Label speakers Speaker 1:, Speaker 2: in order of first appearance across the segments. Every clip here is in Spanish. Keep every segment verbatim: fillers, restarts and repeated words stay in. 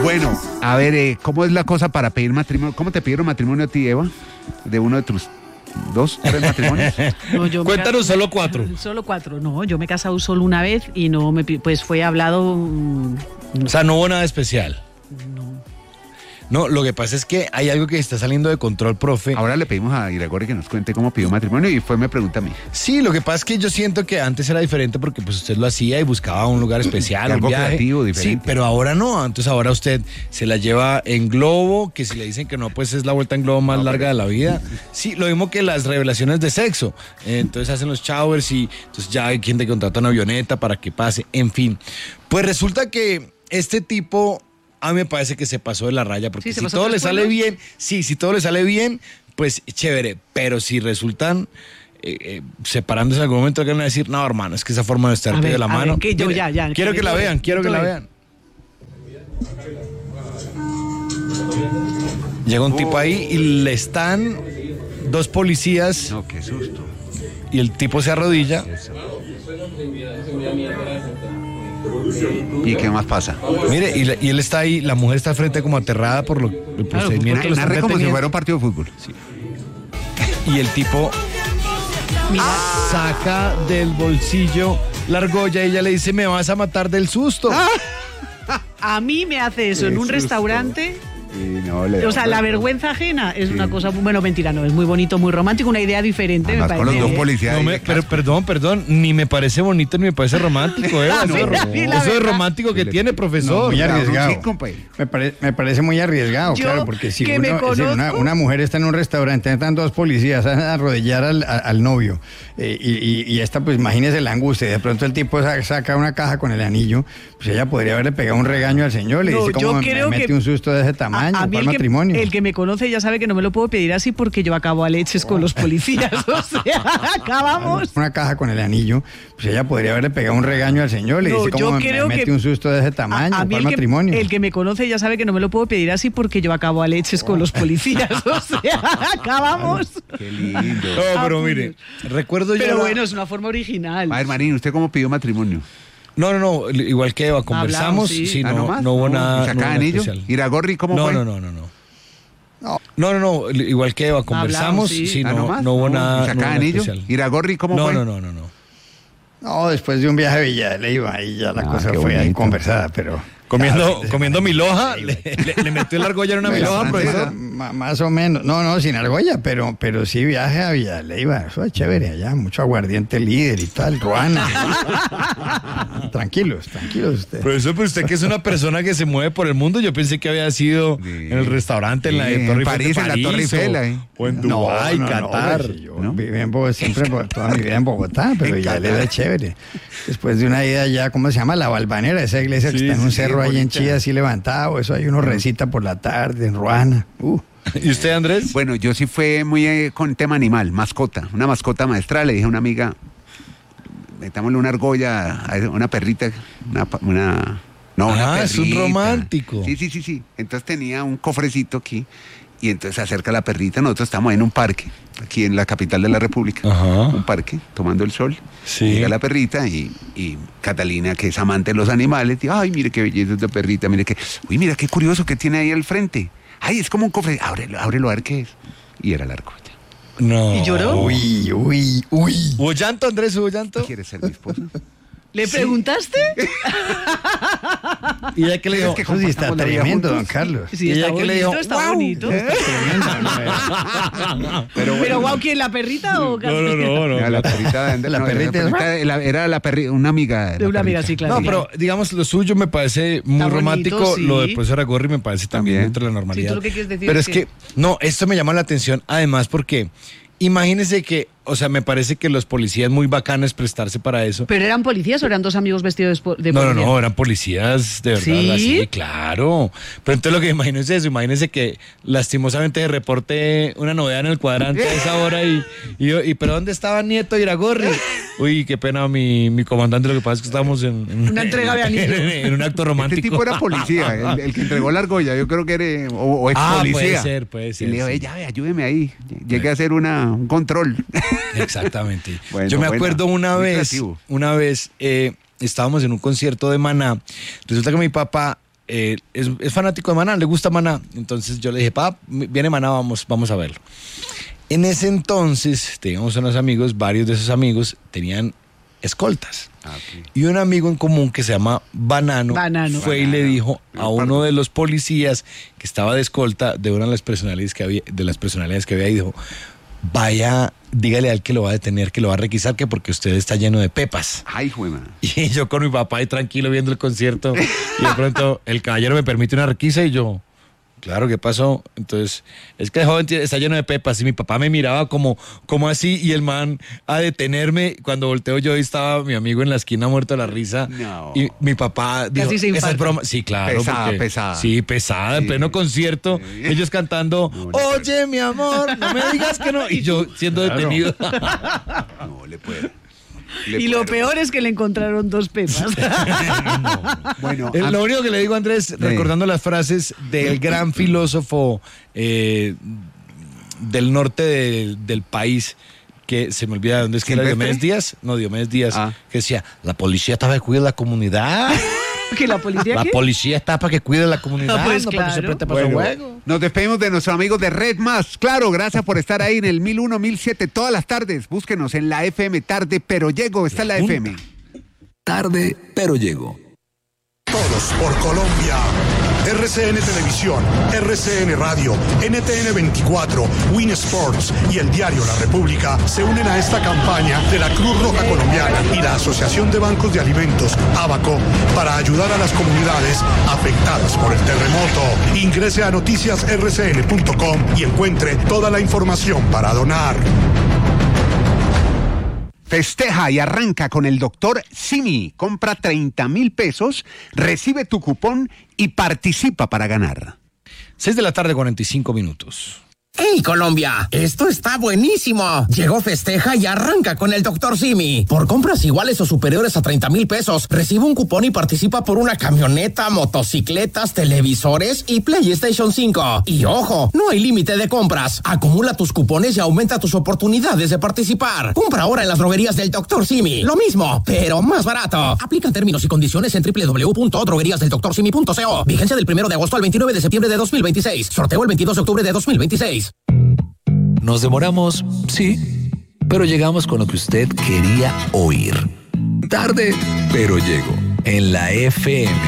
Speaker 1: Bueno, a ver, eh, ¿cómo es la cosa para pedir matrimonio? ¿Cómo te pidieron matrimonio a ti, Eva? De uno de tus dos, tres matrimonios.
Speaker 2: No, yo
Speaker 3: Cuéntanos
Speaker 2: me...
Speaker 3: solo cuatro.
Speaker 2: Solo cuatro, no, yo me he casado solo una vez y no me, pues fue hablado. No.
Speaker 3: O sea, no hubo nada especial.
Speaker 2: No.
Speaker 3: No, lo que pasa es que hay algo que está saliendo de control, profe.
Speaker 1: Ahora le pedimos a Iragorri que nos cuente cómo pidió matrimonio y fue me pregunta a mí.
Speaker 3: Sí, lo que pasa es que yo siento que antes era diferente porque pues usted lo hacía y buscaba un lugar especial,
Speaker 1: algo
Speaker 3: un viaje.
Speaker 1: creativo, diferente.
Speaker 3: Sí, pero ahora no, entonces ahora usted se la lleva en globo, que si le dicen que no, pues es la vuelta en globo más no, larga pero... de la vida. Sí, lo mismo que las revelaciones de sexo. Entonces hacen los showers y entonces ya hay quien te contrata una avioneta para que pase, en fin. Pues resulta que este tipo... A mí me parece que se pasó de la raya, porque
Speaker 2: sí,
Speaker 3: si todo le sale bien, sí, si todo le sale bien, pues chévere, pero si resultan eh, eh, separándose en algún momento, que van a decir, no, hermano, es que esa forma de estar de la mano.
Speaker 2: Ver, que yo,
Speaker 3: Mire,
Speaker 2: ya, ya,
Speaker 3: quiero que, que la vean, quiero que la vean. Llega un oh. tipo ahí y le están dos policías.
Speaker 1: No, qué susto.
Speaker 3: Y el tipo se arrodilla.
Speaker 1: Eso. ¿Y qué más pasa?
Speaker 3: Mire, y, la, y él está ahí, la mujer está al frente como aterrada por lo, el
Speaker 1: claro,
Speaker 3: procedimiento.
Speaker 1: Narre narre como si fuera un partido de fútbol. Sí.
Speaker 3: Y el tipo Mira. saca del bolsillo la argolla y ella le dice, me vas a matar del susto.
Speaker 2: Ah. A mí me hace eso en un susto. restaurante...
Speaker 1: Y no, le
Speaker 2: o sea, la vergüenza ajena es sí. una cosa, bueno, mentira, no, es muy bonito, muy romántico, una idea diferente.
Speaker 1: Además,
Speaker 2: me
Speaker 1: con
Speaker 2: parece.
Speaker 1: los dos policías.
Speaker 3: No me, pero, perdón, perdón, ni me parece bonito ni me parece romántico, ¿eh? Eso,
Speaker 2: mira,
Speaker 3: no,
Speaker 2: mira,
Speaker 3: eso es romántico que tiene, profesor.
Speaker 4: No, muy arriesgado.
Speaker 1: Sí,
Speaker 4: me, pare, me parece muy arriesgado,
Speaker 2: Yo,
Speaker 4: claro, porque si
Speaker 2: uno,
Speaker 4: uno, una, una mujer está en un restaurante, están dos policías a arrodillar al, a, al novio, eh, y, y, y esta, pues imagínese la angustia, de pronto el tipo saca una caja con el anillo, pues ella podría haberle pegado un regaño al señor, le no, dice, ¿cómo me, me mete que, un susto de ese tamaño?
Speaker 2: A, a
Speaker 4: ¿Cuál matrimonio?
Speaker 2: El que me conoce ya sabe que no me lo puedo pedir así porque yo acabo a leches con los policías. O sea, acabamos.
Speaker 4: Una caja con el anillo, pues ella podría haberle pegado un regaño al señor. Le
Speaker 2: no,
Speaker 4: dice, ¿cómo me, me mete
Speaker 2: que,
Speaker 4: un susto de ese tamaño?
Speaker 2: A, a mí
Speaker 4: ¿Cuál
Speaker 2: el
Speaker 4: matrimonio?
Speaker 2: Que, el que me conoce ya sabe que no me lo puedo pedir así porque yo acabo a leches con los policías. O sea, acabamos.
Speaker 1: Qué lindo.
Speaker 3: No, pero mire, recuerdo yo.
Speaker 2: Pero
Speaker 3: la...
Speaker 2: bueno, es una forma original.
Speaker 1: A ver, Marín, ¿usted cómo pidió matrimonio?
Speaker 3: No, no, no, igual que Eva, conversamos.
Speaker 2: Hablamos, sí.
Speaker 3: sí,
Speaker 1: ¿Ah,
Speaker 3: no,
Speaker 1: no,
Speaker 3: no hubo
Speaker 1: no,
Speaker 3: nada.
Speaker 1: ¿Saca
Speaker 3: no
Speaker 1: anillo? ¿Iragorri cómo
Speaker 3: no,
Speaker 1: fue?
Speaker 3: No, no, no, no. No, no, no, igual que Eva, conversamos, sí, sí
Speaker 1: ¿Ah,
Speaker 3: no,
Speaker 1: no,
Speaker 3: no hubo nada.
Speaker 1: ¿Saca
Speaker 3: no
Speaker 1: anillo? ¿Iragorri cómo
Speaker 3: no,
Speaker 1: fue?
Speaker 3: No, no, no, no.
Speaker 4: No, después de un viaje a Villa de Leyva, ahí ya la ah, cosa fue ahí conversada, pero...
Speaker 3: Comiendo, claro, comiendo milhoja, le, le, le metió la argolla en una milhoja, profesor.
Speaker 4: Más o menos, no, no, sin argolla, pero, pero sí viaje a Villa de Leyva, eso es chévere allá, mucho aguardiente líder y tal, Ruana. Tranquilos, tranquilos ustedes.
Speaker 3: Profesor, pero usted que es una persona que se mueve por el mundo, yo pensé que había sido sí. en el restaurante sí, en la de Torre
Speaker 1: en París, en la Torre Eiffel,
Speaker 3: ¿eh? O en Dubái, no, no, Qatar.
Speaker 4: No, yo ¿no? viví en Bogotá, siempre toda mi vida en Bogotá, pero Villa de Leyva es chévere. Después de una ida allá, ¿cómo se llama? La Valvanera, esa iglesia sí, que está en un sí, cerro ahí en Chía, así levantado, eso hay uno recita por la tarde en Ruana. Uh.
Speaker 3: ¿Y usted, Andrés?
Speaker 1: Bueno, yo sí fue muy eh, con tema animal, mascota, una mascota maestra. Le dije a una amiga, metámosle una argolla a una perrita, una, una no,
Speaker 3: ah,
Speaker 1: una perrita.
Speaker 3: Es un romántico.
Speaker 1: Sí, sí, sí, sí. Entonces tenía un cofrecito aquí y entonces se acerca la perrita. Nosotros estamos en un parque, aquí en la capital de la República.
Speaker 3: Ajá.
Speaker 1: Un parque, tomando el sol.
Speaker 3: Sí.
Speaker 1: Llega la perrita y, y Catalina, que es amante de los animales, dice, ay, mire qué belleza esta perrita, mire qué, uy, mira qué curioso que tiene ahí al frente. Ay, es como un cofre, ábrelo, ábrelo a ver qué es. Y era la argolla.
Speaker 3: No.
Speaker 2: ¿Y lloró?
Speaker 4: Uy, uy, uy.
Speaker 3: ¿Hubo llanto, Andrés? ¿Hubo llanto?
Speaker 1: ¿Quieres ser mi esposa?
Speaker 2: ¿Le ¿Sí? preguntaste?
Speaker 3: ¿Y ella qué le dijo?
Speaker 4: Es que eso sí está tremendo, don Carlos.
Speaker 2: Sí,
Speaker 3: ¿Y
Speaker 2: está
Speaker 3: ella qué
Speaker 2: bonito,
Speaker 3: le dijo?
Speaker 2: está
Speaker 3: wow.
Speaker 2: bonito.
Speaker 4: Está tremendo,
Speaker 2: no, pero, bueno, pero wow, ¿quién? ¿La perrita o
Speaker 3: no, no, no, no.
Speaker 1: Era la perrita, de,
Speaker 4: la
Speaker 1: no,
Speaker 4: perrita,
Speaker 1: era, la perrita la, era la perrita, una amiga.
Speaker 2: De una amiga, sí, claro.
Speaker 3: No, pero digamos, lo suyo me parece muy
Speaker 2: está
Speaker 3: romántico.
Speaker 2: Bonito, sí.
Speaker 3: Lo del profesor Iragorri me parece también, también dentro de la normalidad.
Speaker 2: Sí, ¿tú lo que quieres decir
Speaker 3: pero
Speaker 2: es
Speaker 3: es
Speaker 2: que...
Speaker 3: que, no, esto me llama la atención, además, porque imagínese que, o sea, me parece que los policías muy bacanes prestarse para eso.
Speaker 2: ¿Pero eran policías o eran dos amigos vestidos de policía?
Speaker 3: No, no, no, eran policías, de verdad,
Speaker 2: ¿Sí?
Speaker 3: así, claro. Pero entonces lo que imagino es eso, imagínese que lastimosamente se reporte una novedad en el cuadrante a esa hora y, y, y ¿pero dónde estaba Nieto Iragorri? Uy, qué pena mi, mi comandante, lo que pasa es que estábamos en... en
Speaker 2: una entrega de anillo.
Speaker 3: En, en, en un acto romántico.
Speaker 1: Este tipo era policía, el, el que entregó la argolla, yo creo que era, o, o ex
Speaker 3: ah,
Speaker 1: policía.
Speaker 3: puede ser, puede ser.
Speaker 1: Y le dijo,
Speaker 3: sí.
Speaker 1: ya, ayúdeme ahí, llegué a hacer una, un control.
Speaker 3: Exactamente.
Speaker 1: Bueno,
Speaker 3: yo me
Speaker 1: buena,
Speaker 3: acuerdo una vez,
Speaker 1: creativo.
Speaker 3: una vez, eh, estábamos en un concierto de Maná, resulta que mi papá eh, es, es fanático de Maná, le gusta Maná. Entonces yo le dije, papá, viene Maná, vamos, vamos a verlo. En ese entonces teníamos unos amigos, varios de esos amigos tenían escoltas.
Speaker 1: Ah, okay.
Speaker 3: Y un amigo en común que se llama Banano,
Speaker 2: Banano.
Speaker 3: fue
Speaker 1: Banano.
Speaker 3: y le dijo a
Speaker 1: Leopardo.
Speaker 3: uno de los policías que estaba de escolta de una de las personalidades que había, de las personalidades que había ido, vaya, dígale al que lo va a detener, que lo va a requisar, que porque usted está lleno de pepas.
Speaker 1: Ay, juema.
Speaker 3: Y yo con mi papá ahí tranquilo viendo el concierto y de pronto el caballero me permite una requisa y yo, claro, ¿qué pasó? Entonces, es que el joven está lleno de pepas y mi papá me miraba como, como así y el man a detenerme. Cuando volteo yo estaba mi amigo en la esquina muerto de la risa
Speaker 1: No.
Speaker 3: y mi papá dijo,
Speaker 2: Casi se
Speaker 3: esa es
Speaker 2: infarta.
Speaker 3: broma. Sí, claro.
Speaker 1: Pesada,
Speaker 3: porque-
Speaker 1: pesada.
Speaker 3: Sí, pesada, en
Speaker 1: Sí.
Speaker 3: pleno concierto,
Speaker 1: Sí.
Speaker 3: ellos cantando,
Speaker 1: No, no,
Speaker 3: oye mi amor, no me digas que no. Y yo siendo
Speaker 4: Claro.
Speaker 3: detenido.
Speaker 1: No, le puedo. Le
Speaker 2: Y lo
Speaker 1: puedo.
Speaker 2: peor es que le encontraron dos pepas.
Speaker 1: Bueno,
Speaker 3: Eh,
Speaker 1: a-
Speaker 3: Lo único que le digo a Andrés, recordando las frases del gran filósofo eh, del norte del, del país, que se me olvida de dónde es que era,
Speaker 1: ¿Silvestre?
Speaker 3: Diomedes Díaz, no, Diomedes Díaz,
Speaker 1: Ah.
Speaker 3: que decía, la policía está para que cuide la comunidad,
Speaker 2: ¿Que la policía
Speaker 3: la
Speaker 2: qué?
Speaker 3: policía está para que cuide la comunidad,
Speaker 2: Ah, pues
Speaker 3: no para que se
Speaker 2: claro.
Speaker 3: preste para su
Speaker 1: Bueno,
Speaker 3: juego.
Speaker 1: nos despedimos de nuestro amigo de Red Más. Claro, gracias por estar ahí en el mil uno, mil siete todas las tardes. Búsquenos en la F M Tarde, pero llego. Está en la F M.
Speaker 5: Tarde, pero llego.
Speaker 6: Todos por Colombia. R C N Televisión, R C N Radio, N T N veinticuatro, Win Sports y el diario La República se unen a esta campaña de la Cruz Roja Colombiana y la Asociación de Bancos de Alimentos, ABACO, para ayudar a las comunidades afectadas por el terremoto. Ingrese a noticias r c n punto com y encuentre toda la información para donar.
Speaker 1: Festeja y arranca con el doctor Simi. Compra treinta mil pesos, recibe tu cupón y participa para ganar.
Speaker 3: seis de la tarde, cuarenta y cinco minutos.
Speaker 7: ¡Hey, Colombia! Esto está buenísimo. Llegó Festeja y arranca con el doctor Simi. Por compras iguales o superiores a treinta mil pesos, recibe un cupón y participa por una camioneta, motocicletas, televisores y PlayStation cinco. Y ojo, no hay límite de compras. Acumula tus cupones y aumenta tus oportunidades de participar. Compra ahora en las droguerías del doctor Simi. Lo mismo, pero más barato. Aplican términos y condiciones en doble u doble u doble u punto droguerías del doctor simi punto co. Vigencia del primero de agosto al veintinueve de septiembre de dos mil veintiséis. Sorteo el veintidós de octubre de dos mil veintiséis.
Speaker 5: Nos demoramos, sí, pero llegamos con lo que usted quería oír. Tarde, pero llego. En la F M.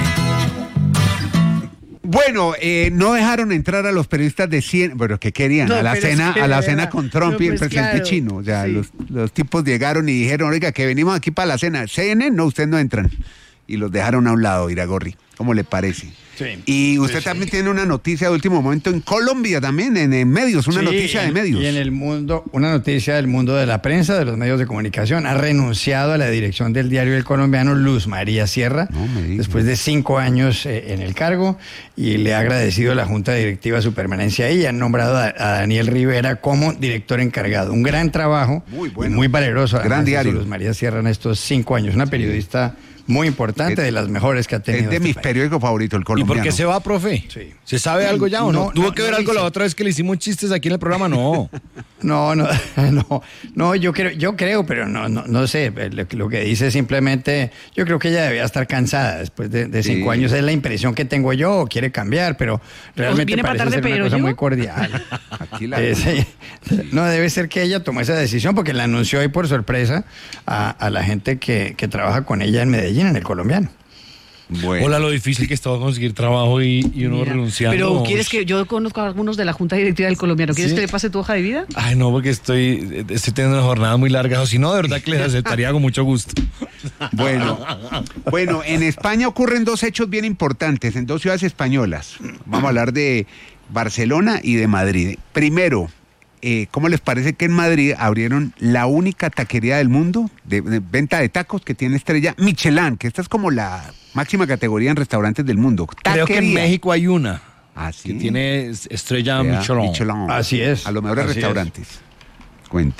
Speaker 1: Bueno, eh, no dejaron entrar a los periodistas de cien, bueno, que querían,
Speaker 2: No,
Speaker 1: a la
Speaker 2: pero es
Speaker 1: cena,
Speaker 2: que
Speaker 1: a la
Speaker 2: de
Speaker 1: cena
Speaker 2: verdad.
Speaker 1: con Trump
Speaker 2: No,
Speaker 1: y el
Speaker 2: pues
Speaker 1: presidente
Speaker 2: claro,
Speaker 1: chino. O sea,
Speaker 2: sí.
Speaker 1: los, los tipos llegaron y dijeron, oiga, que venimos aquí para la cena. C N N, no, ustedes no entran. Y los dejaron a un lado, Iragorri. ¿Cómo le parece?
Speaker 4: Sí.
Speaker 1: Y usted
Speaker 4: Sí,
Speaker 1: también
Speaker 4: sí.
Speaker 1: tiene una noticia de último momento en Colombia también, en, en medios, una
Speaker 4: Sí,
Speaker 1: noticia de
Speaker 4: en-
Speaker 1: medios.
Speaker 4: Y en el mundo, una noticia del mundo de la prensa, de los medios de comunicación. Ha renunciado a la dirección del diario El Colombiano Luz María Sierra,
Speaker 1: No me diga.
Speaker 4: después de cinco años eh, en el cargo, y le ha agradecido a la Junta Directiva su permanencia ahí y han nombrado a, a Daniel Rivera como director encargado. Un gran trabajo,
Speaker 1: Muy bueno.
Speaker 4: y muy valeroso.
Speaker 1: Gran
Speaker 4: además,
Speaker 1: diario.
Speaker 4: de Luz María Sierra en estos cinco años. Una periodista muy importante,
Speaker 1: Es-
Speaker 4: de las mejores que ha tenido
Speaker 1: Es de
Speaker 4: este
Speaker 1: mis
Speaker 4: país.
Speaker 1: periódicos favoritos, el
Speaker 3: ¿Y
Speaker 1: colombiano.
Speaker 3: por qué se va, profe?
Speaker 4: Sí.
Speaker 3: ¿Se sabe algo ya o no?
Speaker 4: No,
Speaker 3: ¿Tuvo
Speaker 4: no,
Speaker 3: que ver
Speaker 4: no
Speaker 3: algo la
Speaker 4: dice.
Speaker 3: otra vez que le hicimos chistes aquí en el programa? No.
Speaker 4: No, no, no, no, yo creo, yo creo, pero no, no, no sé, lo, que- lo que dice simplemente, yo creo que ella debía estar cansada después de, de cinco
Speaker 1: Sí.
Speaker 4: años, es la impresión que tengo yo, o quiere cambiar, pero realmente
Speaker 2: viene para
Speaker 4: parece
Speaker 2: tarde,
Speaker 4: ser una
Speaker 2: pero
Speaker 4: cosa
Speaker 2: yo.
Speaker 4: muy cordial.
Speaker 1: Aquí la-
Speaker 4: Eh, sí. No, debe ser que ella tomó esa decisión porque la anunció hoy por sorpresa a, a la gente que, que trabaja con ella en Medellín, en el Colombiano.
Speaker 1: Bueno.
Speaker 3: Hola, lo difícil que estaba conseguir trabajo y, y uno
Speaker 2: Mira,
Speaker 3: renunciando.
Speaker 2: Pero ¿quieres que yo conozco a algunos de la Junta Directiva del Colombiano? ¿Quieres
Speaker 3: Sí.
Speaker 2: que le pase tu hoja de vida?
Speaker 3: Ay, no, porque estoy, estoy teniendo una jornada muy larga. O si no, de verdad que les aceptaría con mucho gusto.
Speaker 1: Bueno, bueno, en España ocurren dos hechos bien importantes en dos ciudades españolas. Vamos a hablar de Barcelona y de Madrid. Primero, eh, ¿cómo les parece que en Madrid abrieron la única taquería del mundo de, de venta de tacos que tiene estrella Michelin, que esta es como la máxima categoría en restaurantes del mundo?
Speaker 3: Creo que en
Speaker 1: Taquería.
Speaker 3: México hay una
Speaker 1: Ah, ¿sí?
Speaker 3: que tiene estrella
Speaker 1: Vea,
Speaker 3: Michelin.
Speaker 1: Michelin.
Speaker 4: Así es,
Speaker 1: A los mejores
Speaker 4: así es.
Speaker 1: restaurantes. Cuente.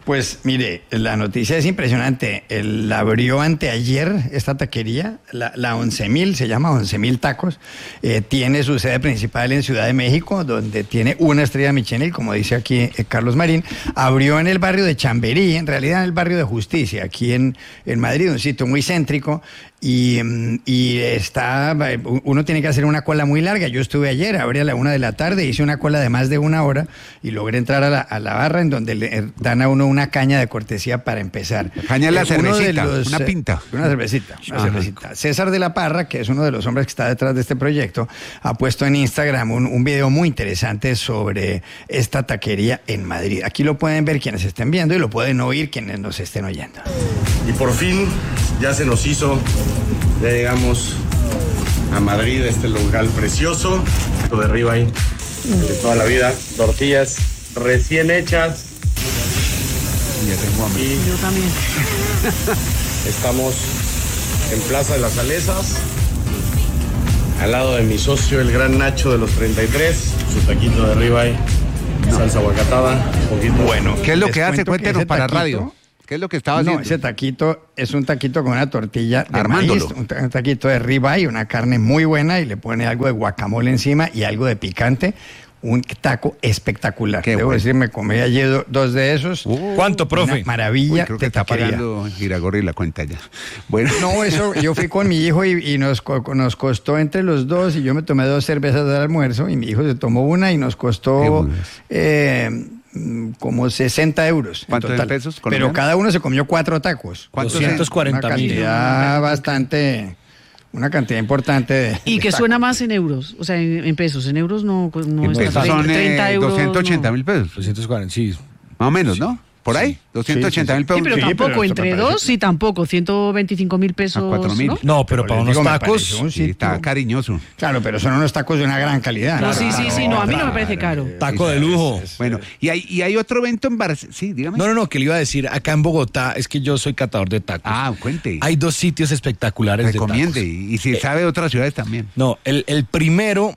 Speaker 4: Pues mire, la noticia es impresionante. El, la abrió anteayer esta taquería, la, la once mil, se llama once mil Tacos. Eh, tiene su sede principal en Ciudad de México, donde tiene una estrella Michelin, como dice aquí eh, Carlos Marín. Abrió en el barrio de Chamberí, en realidad en el barrio de Justicia, aquí en, en Madrid, un sitio muy céntrico. Y, y está, uno tiene que hacer una cola muy larga. Yo estuve ayer, abrí a la una de la tarde, hice una cola de más de una hora y logré entrar a la, a la barra en donde le dan a uno una caña de cortesía para empezar.
Speaker 1: Caña la
Speaker 4: Eh, uno de
Speaker 1: cervecita,
Speaker 4: los,
Speaker 1: una
Speaker 4: eh,
Speaker 1: pinta.
Speaker 4: Una cervecita, una cervecita. César de la Parra, que es uno de los hombres que está detrás de este proyecto, ha puesto en Instagram un, un video muy interesante sobre esta taquería en Madrid. Aquí lo pueden ver quienes estén viendo y lo pueden oír quienes nos estén oyendo.
Speaker 8: Y por fin ya se nos hizo, ya llegamos a Madrid, a este local precioso, de ribeye de toda la vida, tortillas recién hechas.
Speaker 1: Ya tengo hambre.
Speaker 8: Y
Speaker 2: Yo también.
Speaker 8: estamos en Plaza de las Salesas, al lado de mi socio, el gran Nacho de los treinta y tres, su taquito de ribeye, salsa aguacatada, un poquito.
Speaker 4: Bueno,
Speaker 1: ¿Qué es lo
Speaker 4: les
Speaker 1: que hace?
Speaker 4: cuento que
Speaker 1: Cuéntenos
Speaker 4: ese
Speaker 1: para
Speaker 4: taquito-
Speaker 1: radio. ¿Qué es lo que estaba haciendo?
Speaker 4: No, ese taquito es un taquito con una tortilla de
Speaker 1: Armándolo.
Speaker 4: maíz, un, ta- un taquito de ribeye, una carne muy buena y le pone algo de guacamole encima y algo de picante. Un taco espectacular.
Speaker 1: Qué
Speaker 4: Debo
Speaker 1: bueno.
Speaker 4: decir, me comí ayer do- dos de esos.
Speaker 3: ¿Cuánto, profe?
Speaker 4: Una maravilla
Speaker 1: Uy, creo que
Speaker 4: de
Speaker 1: está
Speaker 4: taquería.
Speaker 1: pagando Iragorri la cuenta ya. Bueno.
Speaker 4: No, eso, yo fui con mi hijo y, y nos, co- nos costó entre los dos y yo me tomé dos cervezas del almuerzo y mi hijo se tomó una y nos
Speaker 1: Qué
Speaker 4: costó
Speaker 1: buenas.
Speaker 4: eh, mm, como sesenta euros. en
Speaker 1: ¿Cuántos
Speaker 4: total.
Speaker 1: pesos
Speaker 4: Pero
Speaker 1: colombianos?
Speaker 4: cada uno se comió cuatro tacos.
Speaker 1: ¿Cuántos
Speaker 3: doscientos cuarenta
Speaker 4: Una
Speaker 3: mil.
Speaker 4: cantidad bastante, una cantidad importante de
Speaker 2: Y
Speaker 4: de
Speaker 2: que
Speaker 4: tacos.
Speaker 2: suena más en euros, o sea, en, en pesos. En euros no, no
Speaker 1: En
Speaker 2: está
Speaker 1: pesos
Speaker 2: treinta,
Speaker 1: son eh,
Speaker 2: treinta euros.
Speaker 1: doscientos ochenta
Speaker 2: no.
Speaker 1: mil pesos.
Speaker 3: doscientos cuarenta, sí.
Speaker 1: Más o menos, ¿no? ¿Por ahí? doscientos ochenta mil
Speaker 2: Sí,
Speaker 1: pesos.
Speaker 2: pero
Speaker 4: Sí,
Speaker 2: tampoco,
Speaker 4: pero esto
Speaker 2: entre
Speaker 4: me parece-
Speaker 2: dos, sí, tampoco. ciento veinticinco mil pesos.
Speaker 1: A cuatro mil.
Speaker 2: ¿no?
Speaker 3: No, pero
Speaker 4: Pero
Speaker 3: para
Speaker 4: les
Speaker 3: unos
Speaker 4: digo, me
Speaker 3: tacos,
Speaker 4: pareció un
Speaker 1: Sí,
Speaker 4: sitio-
Speaker 1: está cariñoso.
Speaker 4: Claro, pero son unos tacos de una gran calidad.
Speaker 2: No, sí, sí, sí, no, a mí no me parece caro.
Speaker 3: taco de lujo.
Speaker 1: Bueno, y hay, y hay otro evento en Barcelona. Sí, dígame.
Speaker 3: No, no, no, que le iba a decir, acá en Bogotá, es que yo soy catador de tacos.
Speaker 1: Ah, cuente.
Speaker 3: Hay dos sitios espectaculares
Speaker 1: Recomiende.
Speaker 3: de tacos.
Speaker 1: Y, y si sabe de otras ciudades también.
Speaker 3: No, el, el primero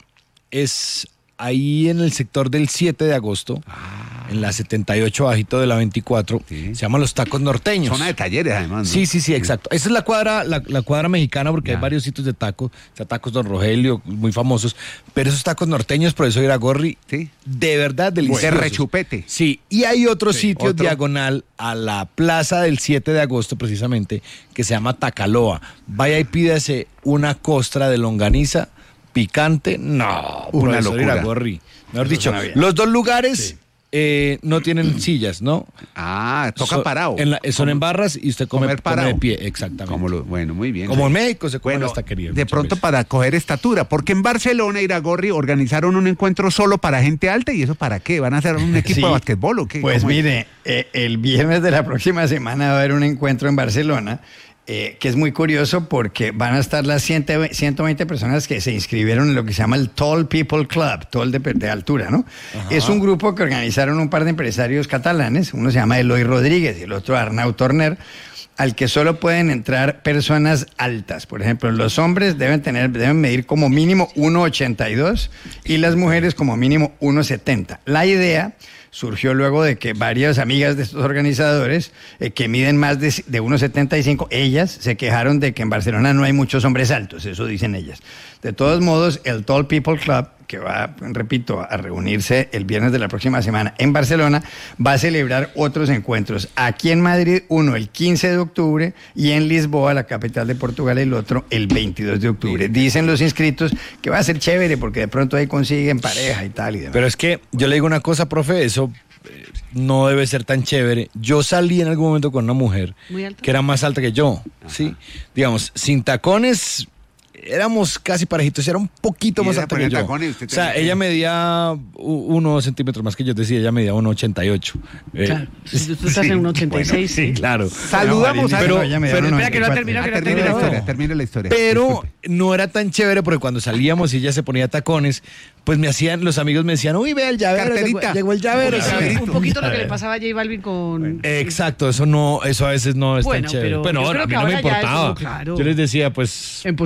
Speaker 3: es ahí en el sector del siete de agosto, en la setenta y ocho bajito de la veinticuatro,
Speaker 1: Sí.
Speaker 3: se llaman los tacos norteños.
Speaker 1: Zona de talleres, además. ¿no?
Speaker 3: Sí, sí, sí, exacto. Esa es la cuadra, la, la cuadra mexicana porque
Speaker 1: Ya.
Speaker 3: hay varios sitios de tacos, o sea, tacos Don Rogelio, muy famosos, pero esos tacos norteños, profesor Iragorri,
Speaker 1: Sí.
Speaker 3: de verdad deliciosos.
Speaker 1: De rechupete.
Speaker 3: Sí, y hay otro
Speaker 4: Sí,
Speaker 3: sitio
Speaker 4: otro.
Speaker 3: diagonal a la plaza del siete de agosto precisamente, que se llama Tacaloa. Vaya y pídase una costra de longaniza picante. No,
Speaker 1: Una
Speaker 3: profesor
Speaker 1: locura.
Speaker 3: Iragorri. Mejor
Speaker 4: Eso
Speaker 3: dicho,
Speaker 4: suena bien.
Speaker 3: los dos lugares eh, no tienen sillas, ¿no?
Speaker 1: Ah, toca
Speaker 3: So-
Speaker 1: parado.
Speaker 3: en la- son en barras y usted come,
Speaker 1: Comer
Speaker 3: come
Speaker 1: parado.
Speaker 3: de pie, exactamente.
Speaker 1: Como lo- bueno, muy bien.
Speaker 3: Como en México se come
Speaker 1: Bueno,
Speaker 3: las taquerías.
Speaker 1: de
Speaker 3: muchas
Speaker 1: pronto
Speaker 3: veces.
Speaker 1: para coger estatura, porque en Barcelona, Iragorri, organizaron un encuentro solo para gente alta, ¿y eso para qué? ¿Van a hacer un equipo
Speaker 4: Sí.
Speaker 1: de basquetbol o qué?
Speaker 4: Pues
Speaker 1: ¿Cómo es?
Speaker 4: mire, eh, el viernes de la próxima semana va a haber un encuentro en Barcelona, eh, que es muy curioso porque van a estar las ciento veinte personas que se inscribieron en lo que se llama el Tall People Club, tall de, de altura, ¿no? Es un grupo que organizaron un par de empresarios catalanes, uno se llama Eloy Rodríguez y el otro Arnau Torner, al que solo pueden entrar personas altas. Por ejemplo, los hombres deben tener, deben medir como mínimo uno ochenta y dos y las mujeres como mínimo uno setenta. La idea surgió luego de que varias amigas de estos organizadores eh, que miden más de, de uno setenta y cinco, ellas se quejaron de que en Barcelona no hay muchos hombres altos, eso dicen ellas. De todos modos, el Tall People Club, que va, repito, a reunirse el viernes de la próxima semana en Barcelona, va a celebrar otros encuentros. Aquí en Madrid, uno el quince de octubre y en Lisboa, la capital de Portugal, el otro el veintidós de octubre. Dicen los inscritos que va a ser chévere porque de pronto ahí consiguen pareja y tal y demás.
Speaker 3: Pero es que yo le digo una cosa, profe, eso eh, no debe ser tan chévere. Yo salí en algún momento con una mujer
Speaker 2: Muy alta.
Speaker 3: que era más alta que yo, ¿sí? Digamos, sin tacones éramos casi parejitos, era un poquito
Speaker 1: Y
Speaker 3: más
Speaker 1: ella
Speaker 3: alta que
Speaker 1: ponía
Speaker 3: yo.
Speaker 1: tacones, usted
Speaker 3: O sea,
Speaker 1: tenía que-
Speaker 3: ella medía u- uno o dos centímetros más que yo, decía, ella medía uno ochenta y ocho. Eh,
Speaker 2: Claro, si tú estás en un ochenta y seis.
Speaker 3: sí, claro.
Speaker 1: Saludamos a...
Speaker 4: Pero,
Speaker 3: pero-
Speaker 4: ella me
Speaker 3: pero
Speaker 4: dio
Speaker 2: espera que no ha
Speaker 4: noventa y cuatro.
Speaker 2: terminado,
Speaker 1: Ah,
Speaker 2: que no ha
Speaker 1: termine la
Speaker 2: terminado.
Speaker 1: historia, termine la historia.
Speaker 3: Pero
Speaker 1: Disculpe.
Speaker 3: no era tan chévere porque cuando salíamos y ella se ponía tacones, pues me hacían, los amigos me decían, uy, ve el llavero, llegó,
Speaker 1: Carterita.
Speaker 3: llegó el llavero.
Speaker 1: Un
Speaker 3: sí.
Speaker 1: llaverito.
Speaker 2: Un poquito lo que le pasaba a J Balvin con...
Speaker 3: Exacto, eso no, eso a veces no es
Speaker 2: Bueno,
Speaker 3: tan chévere.
Speaker 2: pero
Speaker 3: Bueno,
Speaker 2: yo creo
Speaker 3: a mí
Speaker 2: que
Speaker 3: no me
Speaker 2: ahora ya
Speaker 3: importaba.
Speaker 2: eso, claro.
Speaker 3: Yo les decía, pues.
Speaker 2: En posición
Speaker 3: tú pones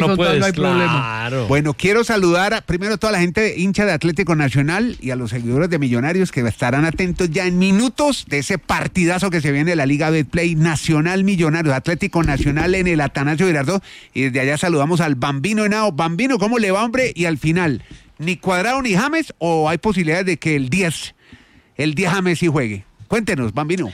Speaker 3: no
Speaker 2: horizontal,
Speaker 3: puedes,
Speaker 2: no hay problema.
Speaker 3: claro.
Speaker 1: Bueno, quiero saludar a, primero a toda la gente hincha de Atlético Nacional y a los seguidores de Millonarios que estarán atentos ya en minutos de ese partidazo que se viene de la Liga Betplay Nacional Millonarios, Atlético Nacional en el Atanasio Girardot, y desde allá saludamos al Bambino Henao. Bambino, ¿cómo le va, hombre? Y al final, ¿ni Cuadrado ni James o hay posibilidades de que el diez, el diez James sí juegue? Cuéntenos, Bambino.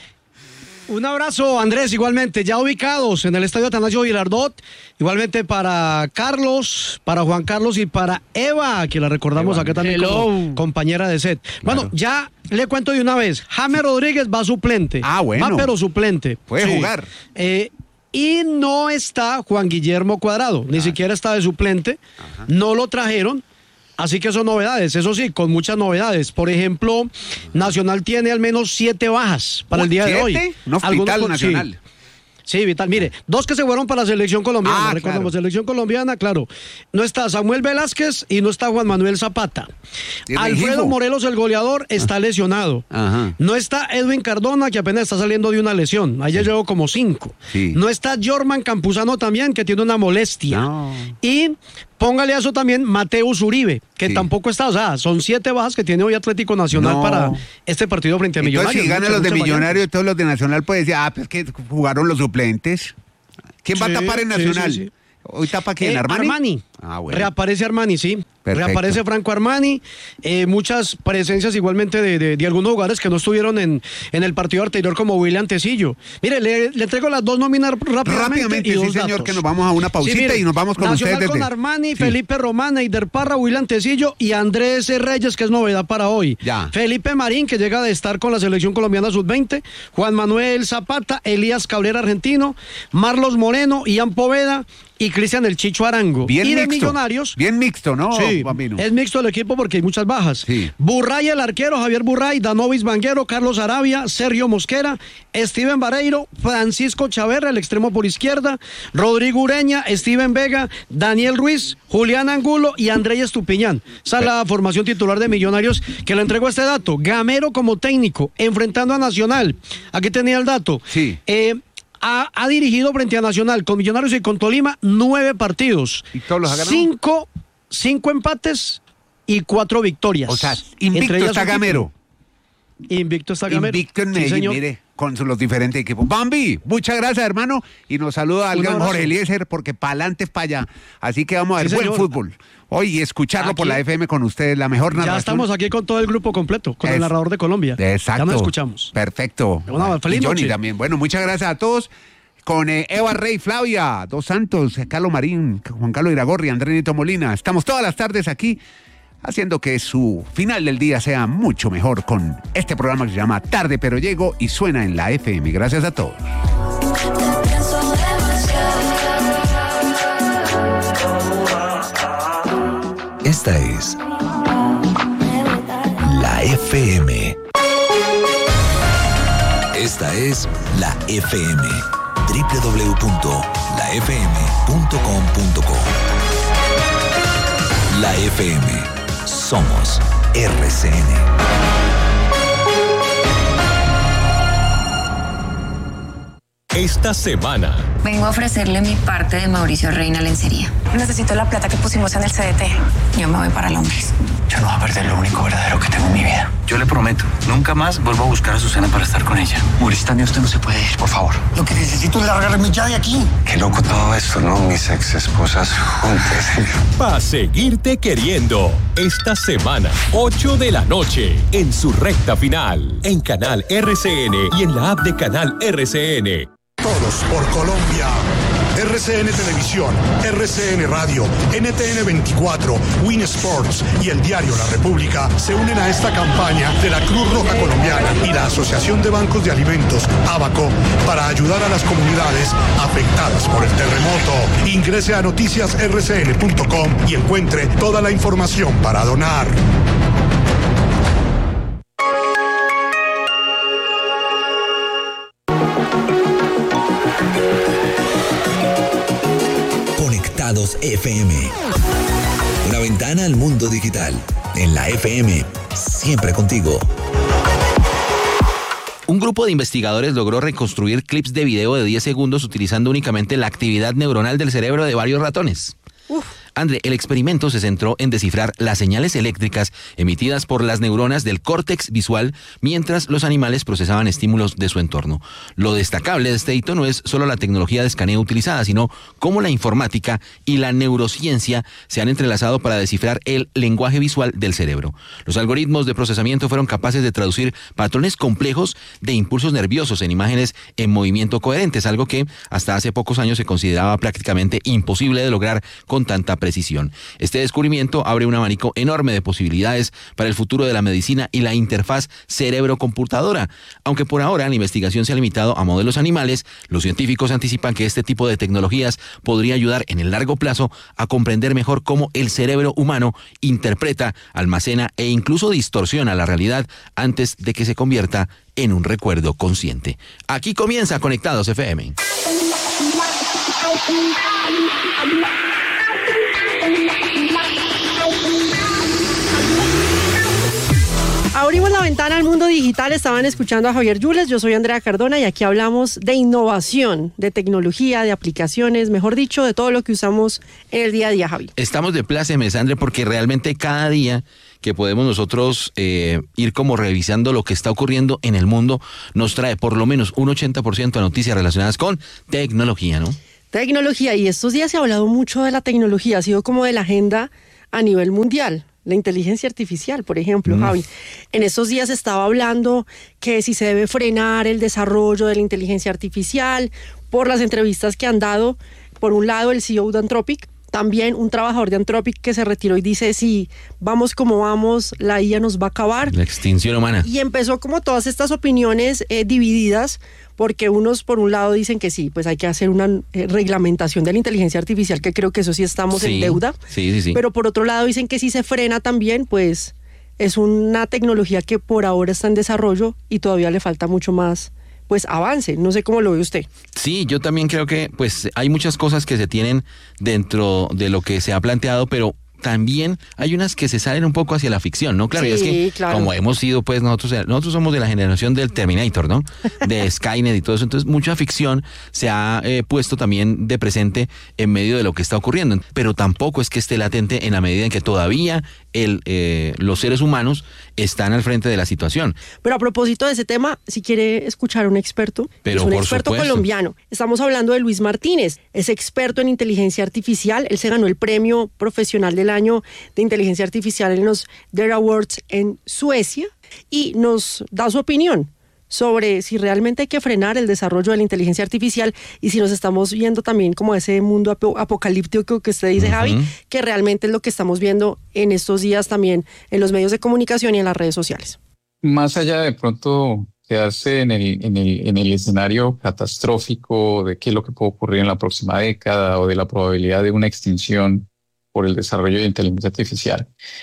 Speaker 9: Un abrazo, Andrés, igualmente, ya ubicados en el Estadio Atanasio Girardot, igualmente para Carlos, para Juan Carlos y para Eva, que la recordamos Eva. Acá también
Speaker 2: Hello.
Speaker 9: como compañera de set. Claro. Bueno, ya le cuento de una vez, James Rodríguez va suplente.
Speaker 1: Ah, bueno.
Speaker 9: Va pero suplente.
Speaker 1: Puede
Speaker 9: sí.
Speaker 1: jugar.
Speaker 9: Eh, y no está Juan Guillermo Cuadrado, claro. Ni siquiera está de suplente, ajá. No lo trajeron. Así que son novedades, eso sí, con muchas novedades. Por ejemplo, Nacional tiene al menos siete bajas para el día
Speaker 1: ¿Siete?
Speaker 9: de hoy.
Speaker 1: Un hospital
Speaker 9: por,
Speaker 1: nacional.
Speaker 9: Sí. Sí, Vital, mire, dos que se fueron para la selección colombiana,
Speaker 1: ah,
Speaker 9: recordemos,
Speaker 1: claro.
Speaker 9: selección colombiana, claro. No está Samuel Velázquez y no está Juan Manuel Zapata. Alfredo Morelos, el goleador, está ah. lesionado.
Speaker 1: Ajá.
Speaker 9: No está Edwin Cardona, que apenas está saliendo de una lesión. Ayer sí. Llegó como cinco.
Speaker 1: Sí.
Speaker 9: No está Jorman Campuzano también, que tiene una molestia.
Speaker 1: No.
Speaker 9: Y póngale a eso también Mateus Uribe, que sí. Tampoco está. O sea, son siete bajas que tiene hoy Atlético Nacional no. Para este partido frente a Millonarios.
Speaker 1: Entonces, si ganan los de Millonarios y todos los de Nacional, pues decir, ah, pues que jugaron los suplentes. ¿Quién va sí, a tapar en Nacional? Sí, sí, sí. ¿Hoy tapa quién?
Speaker 9: Eh,
Speaker 1: ¿Armani?
Speaker 9: Armani.
Speaker 1: Ah, bueno.
Speaker 9: Reaparece Armani, sí. Perfecto. Reaparece Franco Armani. Eh, muchas presencias igualmente de, de, de algunos jugadores que no estuvieron en, en el partido anterior, como William Tecillo. Mire, le, le traigo las dos nóminas rápidamente.
Speaker 1: Rápidamente,
Speaker 9: y dos
Speaker 1: sí, señor,
Speaker 9: datos.
Speaker 1: Que nos vamos a una pausita sí, mire, y nos vamos con
Speaker 9: Nacional
Speaker 1: ustedes.
Speaker 9: Con
Speaker 1: desde...
Speaker 9: Armani,
Speaker 1: sí.
Speaker 9: Felipe Román, Eider Parra, William Tecillo y Andrés Reyes, que es novedad para hoy.
Speaker 1: Ya.
Speaker 9: Felipe Marín, que llega de estar con la selección colombiana sub veinte. Juan Manuel Zapata, Elías Cabrera, argentino. Marlos Moreno, Ian Poveda y Cristian El Chicho Arango.
Speaker 1: Bien
Speaker 9: y de
Speaker 1: mixto.
Speaker 9: Millonarios.
Speaker 1: Bien mixto, ¿no,
Speaker 9: sí,
Speaker 1: Bambino?
Speaker 9: Es mixto el equipo porque hay muchas bajas.
Speaker 1: Sí.
Speaker 9: Burray, el arquero, Javier Burray, Danovis Vanguero, Carlos Arabia, Sergio Mosquera, Steven Vareiro, Francisco Chaverra, el extremo por izquierda, Rodrigo Ureña, Steven Vega, Daniel Ruiz, Julián Angulo y Andrés Estupiñán. Esa es la formación titular de Millonarios que le entregó este dato. Gamero como técnico, enfrentando a Nacional. Aquí tenía el dato.
Speaker 1: Sí.
Speaker 9: Eh, Ha, ha dirigido frente a Nacional con Millonarios y con Tolima nueve partidos.
Speaker 1: ¿Y todos los ha ganado?
Speaker 9: Cinco, cinco empates y cuatro victorias.
Speaker 1: O sea, invicto está Gamero.
Speaker 9: Invicto está Gamero.
Speaker 1: Invicto en Medellín, sí, mire, con los diferentes equipos. Bambi, muchas gracias, hermano. Y nos saluda al gran Jorge Eliezer, porque para adelante es para allá. Así que vamos a ver sí, buen fútbol. Hoy y escucharlo aquí, por la F M con ustedes, la mejor narración.
Speaker 9: Ya estamos aquí con todo el grupo completo, con es, el narrador de Colombia.
Speaker 1: Exacto.
Speaker 9: Ya nos escuchamos.
Speaker 1: Perfecto.
Speaker 9: Bueno, feliz
Speaker 1: y Johnny
Speaker 9: noche.
Speaker 1: también. Bueno, muchas gracias a todos. Con eh, Eva Rey, Flavia, Dos Santos, Carlos Marín, Juan Carlos Iragorri, Andrés Nito Molina. Estamos todas las tardes aquí haciendo que su final del día sea mucho mejor con este programa que se llama Tarde Pero Llego y suena en la F M. Gracias a todos.
Speaker 5: Esta es la F M. Esta es la F M. doble u doble u doble u punto la f m punto com punto co. La F M. Somos R C N.
Speaker 10: Esta semana.
Speaker 11: Vengo a ofrecerle mi parte de Mauricio Reina Lencería.
Speaker 12: Necesito la plata que pusimos en el C D T.
Speaker 11: Yo me voy para Londres.
Speaker 13: Yo no voy a perder lo único verdadero que tengo en mi vida. Yo le prometo, nunca más vuelvo a buscar a Susana para estar con ella. Mauricio, también usted no se puede ir, por favor.
Speaker 14: Lo que necesito es largarme ya de aquí.
Speaker 15: Qué loco todo esto, ¿no? Mis ex esposas juntas.
Speaker 10: Pa' seguirte queriendo. Esta semana, ocho de la noche, en su recta final, en Canal R C N y en la app de Canal R C N.
Speaker 6: Todos por Colombia. R C N Televisión, R C N Radio, N T N veinticuatro, Win Sports y el diario La República se unen a esta campaña de la Cruz Roja Colombiana y la Asociación de Bancos de Alimentos, ABACO, para ayudar a las comunidades afectadas por el terremoto. Ingrese a noticias r c n punto com y encuentre toda la información para donar.
Speaker 5: F M. Una ventana al mundo digital. En la F M, siempre contigo.
Speaker 16: Un grupo de investigadores logró reconstruir clips de video de diez segundos utilizando únicamente la actividad neuronal del cerebro de varios ratones.
Speaker 2: Uf.
Speaker 16: André, el experimento se centró en descifrar las señales eléctricas emitidas por las neuronas del córtex visual mientras los animales procesaban estímulos de su entorno. Lo destacable de este hito no es solo la tecnología de escaneo utilizada, sino cómo la informática y la neurociencia se han entrelazado para descifrar el lenguaje visual del cerebro. Los algoritmos de procesamiento fueron capaces de traducir patrones complejos de impulsos nerviosos en imágenes en movimiento coherentes, algo que hasta hace pocos años se consideraba prácticamente imposible de lograr con tanta precisión. Este descubrimiento abre un abanico enorme de posibilidades para el futuro de la medicina y la interfaz cerebro-computadora. Aunque por ahora la investigación se ha limitado a modelos animales, los científicos anticipan que este tipo de tecnologías podría ayudar en el largo plazo a comprender mejor cómo el cerebro humano interpreta, almacena e incluso distorsiona la realidad antes de que se convierta en un recuerdo consciente. Aquí comienza Conectados F M.
Speaker 2: Abrimos la ventana al mundo digital, estaban escuchando a Javier Yules, yo soy Andrea Cardona y aquí hablamos de innovación, de tecnología, de aplicaciones, mejor dicho, de todo lo que usamos en el día a día, Javi.
Speaker 16: Estamos de plácemes, André, porque realmente cada día que podemos nosotros eh, ir como revisando lo que está ocurriendo en el mundo, nos trae por lo menos un ochenta por ciento de noticias relacionadas con tecnología, ¿no?
Speaker 2: Tecnología, y estos días se ha hablado mucho de la tecnología, ha sido como de la agenda a nivel mundial. La inteligencia artificial, por ejemplo, mm. Javi. En estos días estaba hablando que si se debe frenar el desarrollo de la inteligencia artificial por las entrevistas que han dado, por un lado el C E O de Anthropic, también un trabajador de Anthropic que se retiró y dice, si vamos como vamos, la I A nos va a acabar.
Speaker 16: La extinción humana.
Speaker 2: Y empezó como todas estas opiniones eh, divididas, porque unos por un lado dicen que sí, pues hay que hacer una eh, reglamentación de la inteligencia artificial, que creo que eso sí estamos
Speaker 16: sí,
Speaker 2: en deuda.
Speaker 16: Sí, sí, sí.
Speaker 2: Pero por otro lado dicen que si se frena también, pues es una tecnología que por ahora está en desarrollo y todavía le falta mucho más pues avance. No sé cómo lo ve usted.
Speaker 16: Sí, yo también creo que pues hay muchas cosas que se tienen dentro de lo que se ha planteado, pero también hay unas que se salen un poco hacia la ficción, ¿no? Claro,
Speaker 2: sí,
Speaker 16: y es que
Speaker 2: claro.
Speaker 16: Como hemos sido, pues nosotros, nosotros somos de la generación del Terminator, ¿no? De Skynet y todo eso, entonces mucha ficción se ha eh, puesto también de presente en medio de lo que está ocurriendo, pero tampoco es que esté latente en la medida en que todavía el, eh, los seres humanos están al frente de la situación.
Speaker 2: Pero a propósito de ese tema, si quiere escuchar a un experto,
Speaker 16: pero
Speaker 2: es un
Speaker 16: por
Speaker 2: experto
Speaker 16: supuesto.
Speaker 2: colombiano. Estamos hablando de Luis Martínez, es experto en inteligencia artificial, él se ganó el premio profesional del año de inteligencia artificial en los Dare Awards en Suecia y nos da su opinión sobre si realmente hay que frenar el desarrollo de la inteligencia artificial y si nos estamos viendo también como ese mundo ap- apocalíptico que usted dice, uh-huh. Javi, que realmente es lo que estamos viendo en estos días también en los medios de comunicación y en las redes sociales.
Speaker 17: Más allá de pronto quedarse en el, en el, en el escenario catastrófico de qué es lo que puede ocurrir en la próxima década o de la probabilidad de una extinción por el desarrollo de inteligencia artificial,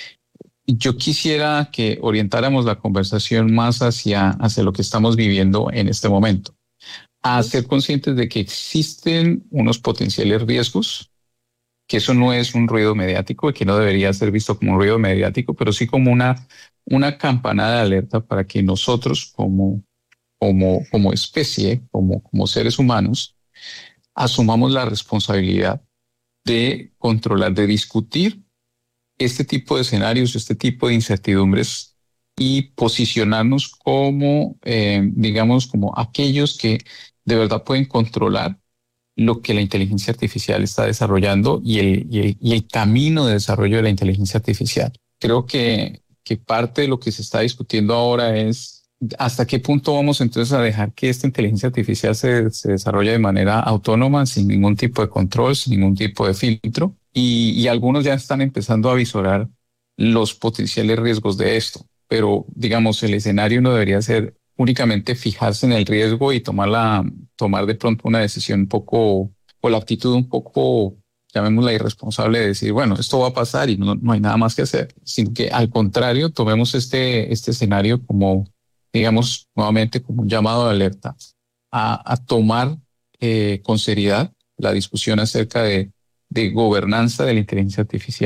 Speaker 17: yo quisiera que orientáramos la conversación más hacia, hacia lo que estamos viviendo en este momento, a ser conscientes de que existen unos potenciales riesgos, que eso no es un ruido mediático y que no debería ser visto como un ruido mediático, pero sí como una, una campanada de alerta para que nosotros como, como, como especie, como, como seres humanos, asumamos la responsabilidad de controlar, de discutir este tipo de escenarios, este tipo de incertidumbres y posicionarnos como, eh, digamos, como aquellos que de verdad pueden controlar lo que la inteligencia artificial está desarrollando y el, y el, y el camino de desarrollo de la inteligencia artificial. Creo que, que parte de lo que se está discutiendo ahora es hasta qué punto vamos entonces a dejar que esta inteligencia artificial se, se desarrolle de manera autónoma, sin ningún tipo de control, sin ningún tipo de filtro. Y, y algunos ya están empezando a visorar los potenciales riesgos de esto. Pero, digamos, el escenario no debería ser únicamente fijarse en el riesgo y tomar, la, tomar de pronto una decisión un poco, o la actitud un poco, llamémosla irresponsable, de decir, bueno, esto va a pasar y no, no hay nada más que hacer. Sino que, al contrario, tomemos este, este escenario como, digamos, nuevamente como un llamado de alerta a, a tomar eh, con seriedad la discusión acerca de de gobernanza de la inteligencia artificial,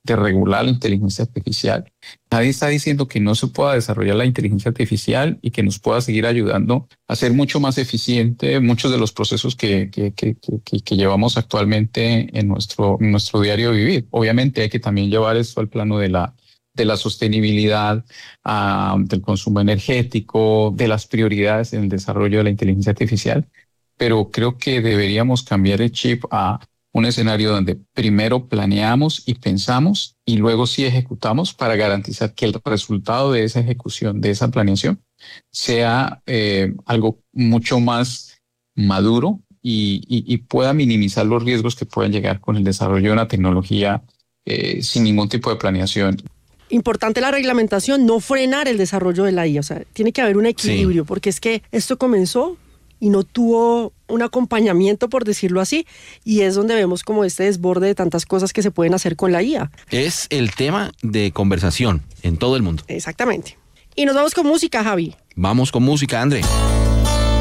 Speaker 17: de regular la inteligencia artificial. Nadie está diciendo que no se pueda desarrollar la inteligencia artificial y que nos pueda seguir ayudando a ser mucho más eficiente muchos de los procesos que, que, que, que, que llevamos actualmente en nuestro, en nuestro diario vivir. Obviamente hay que también llevar esto al plano de la, de la sostenibilidad, uh, del consumo energético, de las prioridades en el desarrollo de la inteligencia artificial, pero creo que deberíamos cambiar el chip a un escenario donde primero planeamos y pensamos y luego sí ejecutamos para garantizar que el resultado de esa ejecución, de esa planeación, sea eh, algo mucho más maduro y, y, y pueda minimizar los riesgos que puedan llegar con el desarrollo de una tecnología eh, sin ningún tipo de planeación.
Speaker 2: Importante la reglamentación, no frenar el desarrollo de la I A, o sea, tiene que haber un equilibrio, sí. Porque es que esto comenzó y no tuvo un acompañamiento, por decirlo así, y es donde vemos como este desborde de tantas cosas que se pueden hacer con la I A.
Speaker 16: Es el tema de conversación en todo el mundo.
Speaker 2: Exactamente. Y nos vamos con música, Javi.
Speaker 16: Vamos con música, André.